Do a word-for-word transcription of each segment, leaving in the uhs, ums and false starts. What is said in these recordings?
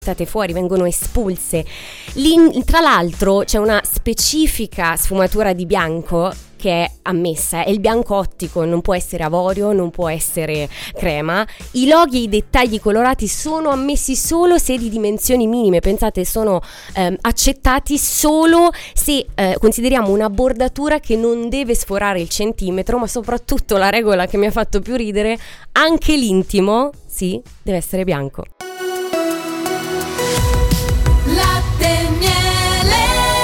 state fuori, vengono espulse. Lì, tra l'altro c'è una specifica sfumatura di bianco che è ammessa, è il bianco ottico, non può essere avorio, non può essere crema. I loghi e i dettagli colorati sono ammessi solo se di dimensioni minime, pensate, sono ehm, accettati solo se eh, consideriamo una bordatura che non deve sforare il centimetro, ma soprattutto la regola che mi ha fatto più ridere, anche l'intimo, sì, deve essere bianco. Latte miele.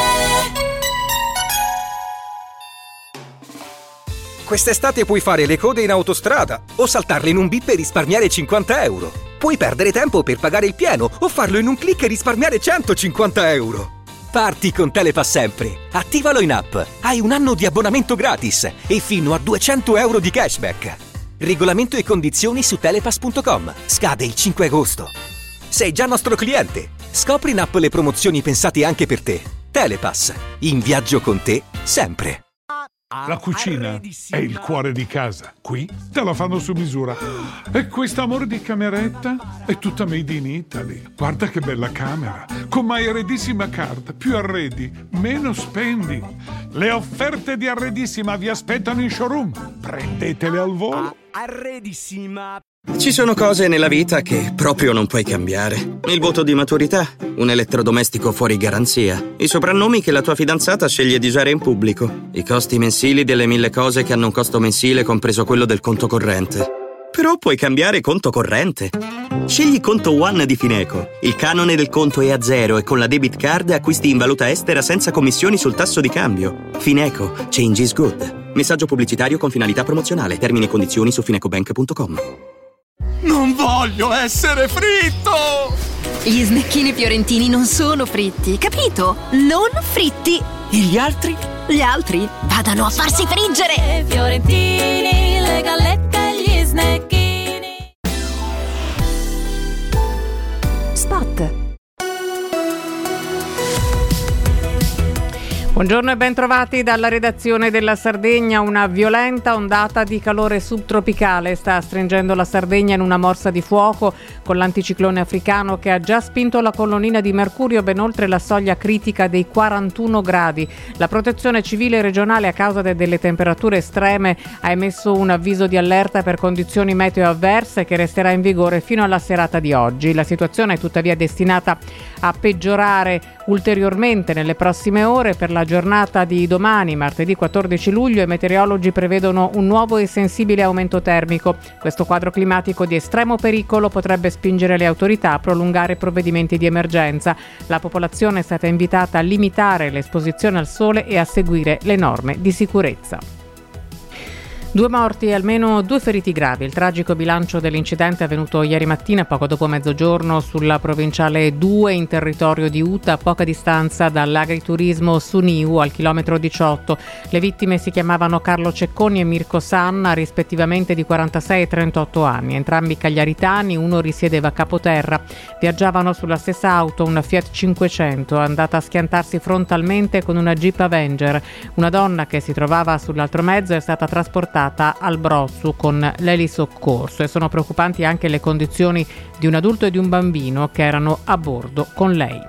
Quest'estate puoi fare le code in autostrada o saltarle in un bip e risparmiare cinquanta euro. Puoi perdere tempo per pagare il pieno o farlo in un click e risparmiare centocinquanta euro. Parti con Telepass sempre. Attivalo in app. Hai un anno di abbonamento gratis e fino a duecento euro di cashback. Regolamento e condizioni su telepass punto com. Scade il cinque agosto. Sei già nostro cliente. Scopri in app le promozioni pensate anche per te. Telepass. In viaggio con te sempre. La cucina è il cuore di casa. Qui te la fanno su misura. E questo amore di cameretta è tutta made in Italy. Guarda che bella camera. Con My Arredissima Card. Più arredi, meno spendi. Le offerte di Arredissima vi aspettano in showroom. Prendetele al volo. Arredissima. Ci sono cose nella vita che proprio non puoi cambiare. Il voto di maturità, un elettrodomestico fuori garanzia, i soprannomi che la tua fidanzata sceglie di usare in pubblico, i costi mensili delle mille cose che hanno un costo mensile compreso quello del conto corrente. Però puoi cambiare conto corrente. Scegli Conto One di Fineco. Il canone del conto è a zero e con la debit card acquisti in valuta estera senza commissioni sul tasso di cambio. Fineco. Change is good. Messaggio pubblicitario con finalità promozionale. Termini e condizioni su finecobank punto com. Non voglio essere fritto! Gli snecchini fiorentini non sono fritti, capito? Non fritti! E gli altri? Gli altri vadano a farsi friggere! Fiorentini, le gallette e gli snecchini. Spot. Buongiorno e ben trovati dalla redazione della Sardegna. Una violenta ondata di calore subtropicale sta stringendo la Sardegna in una morsa di fuoco con l'anticiclone africano che ha già spinto la colonnina di mercurio ben oltre la soglia critica dei quarantuno gradi. La protezione civile regionale, a causa de- delle temperature estreme, ha emesso un avviso di allerta per condizioni meteo avverse che resterà in vigore fino alla serata di oggi. La situazione è tuttavia destinata a peggiorare ulteriormente nelle prossime ore. Per la giornata di domani, martedì quattordici luglio, i meteorologi prevedono un nuovo e sensibile aumento termico. Questo quadro climatico di estremo pericolo potrebbe spingere le autorità a prolungare provvedimenti di emergenza. La popolazione è stata invitata a limitare l'esposizione al sole e a seguire le norme di sicurezza. Due morti e almeno due feriti gravi. Il tragico bilancio dell'incidente è avvenuto ieri mattina, poco dopo mezzogiorno, sulla provinciale due in territorio di Uta, a poca distanza dall'agriturismo Suniu, al chilometro diciotto. Le vittime si chiamavano Carlo Cecconi e Mirko Sanna, rispettivamente di quarantasei e trentotto anni. Entrambi cagliaritani, uno risiedeva a Capoterra. Viaggiavano sulla stessa auto, una Fiat cinquecento, andata a schiantarsi frontalmente con una Jeep Avenger. Una donna che si trovava sull'altro mezzo è stata trasportata al Brozzu con l'elisoccorso, e sono preoccupanti anche le condizioni di un adulto e di un bambino che erano a bordo con lei.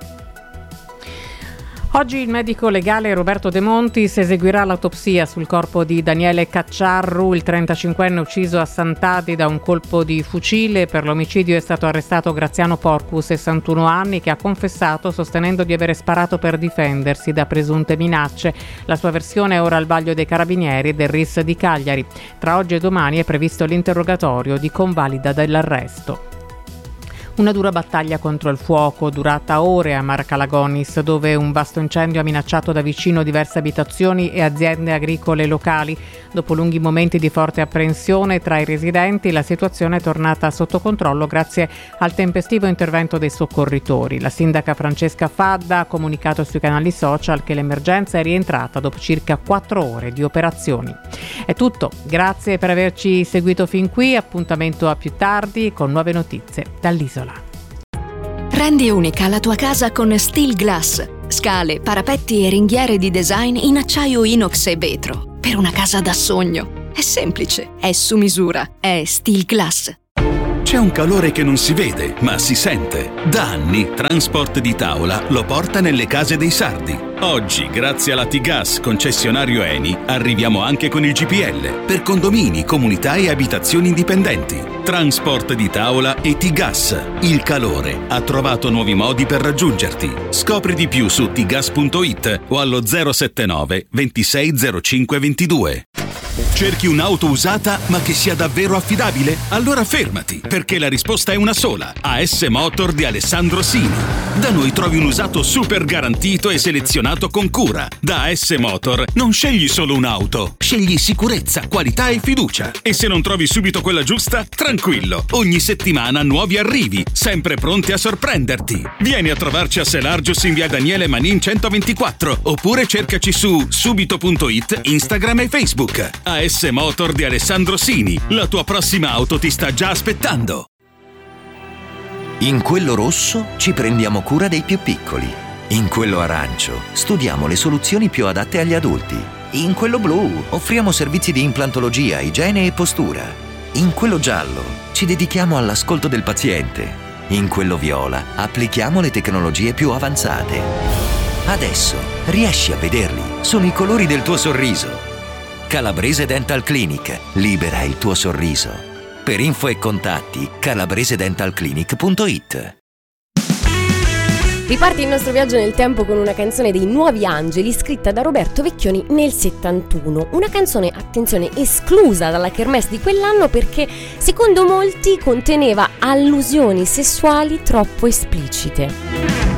Oggi il medico legale Roberto De Montis eseguirà l'autopsia sul corpo di Daniele Cacciarru, il trentacinquenne ucciso a Sant'Adi da un colpo di fucile. Per l'omicidio è stato arrestato Graziano Porcu, sessantuno anni, che ha confessato sostenendo di avere sparato per difendersi da presunte minacce. La sua versione è ora al vaglio dei carabinieri del R I S di Cagliari. Tra oggi e domani è previsto l'interrogatorio di convalida dell'arresto. Una dura battaglia contro il fuoco, durata ore a Marcalagonis, dove un vasto incendio ha minacciato da vicino diverse abitazioni e aziende agricole locali. Dopo lunghi momenti di forte apprensione tra i residenti, la situazione è tornata sotto controllo grazie al tempestivo intervento dei soccorritori. La sindaca Francesca Fadda ha comunicato sui canali social che l'emergenza è rientrata dopo circa quattro ore di operazioni. È tutto, grazie per averci seguito fin qui, appuntamento a più tardi con nuove notizie dall'isola. Rendi unica la tua casa con Steel Glass. Scale, parapetti e ringhiere di design in acciaio inox e vetro. Per una casa da sogno. È semplice, è su misura, è Steel Glass. C'è un calore che non si vede, ma si sente. Da anni Transport di Tavola lo porta nelle case dei sardi. Oggi, grazie alla T-Gas concessionario Eni, arriviamo anche con il G P L per condomini, comunità e abitazioni indipendenti. Transport di Tavola e T-Gas. Il calore ha trovato nuovi modi per raggiungerti. Scopri di più su t gas punto it o allo zero sette nove ventisei zero cinque ventidue. Cerchi un'auto usata ma che sia davvero affidabile? Allora fermati, perché la risposta è una sola. A S Motor di Alessandro Sini. Da noi trovi un usato super garantito e selezionato con cura. Da A S Motor non scegli solo un'auto, scegli sicurezza, qualità e fiducia. E se non trovi subito quella giusta, tranquillo, ogni settimana nuovi arrivi, sempre pronti a sorprenderti. Vieni a trovarci a Selargius in via Daniele Manin centoventiquattro, oppure cercaci su subito punto it, Instagram e Facebook. A S Motor di Alessandro Sini, la tua prossima auto ti sta già aspettando. In quello rosso ci prendiamo cura dei più piccoli. In quello arancio studiamo le soluzioni più adatte agli adulti. In quello blu offriamo servizi di implantologia, igiene e postura. In quello giallo ci dedichiamo all'ascolto del paziente. In quello viola applichiamo le tecnologie più avanzate. Adesso riesci a vederli, sono i colori del tuo sorriso. Calabrese Dental Clinic, libera il tuo sorriso. Per info e contatti calabrese dental clinic punto it. Riparte il nostro viaggio nel tempo con una canzone dei Nuovi Angeli scritta da Roberto Vecchioni nel settantuno. Una canzone, attenzione, esclusa dalla kermesse di quell'anno perché secondo molti conteneva allusioni sessuali troppo esplicite.